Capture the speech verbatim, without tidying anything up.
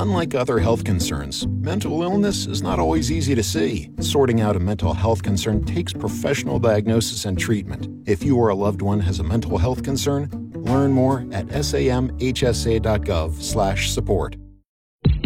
Unlike other health concerns, mental illness is not always easy to see. Sorting out a mental health concern takes professional diagnosis and treatment. If you or a loved one has a mental health concern, learn more at samhsa.gov slash support.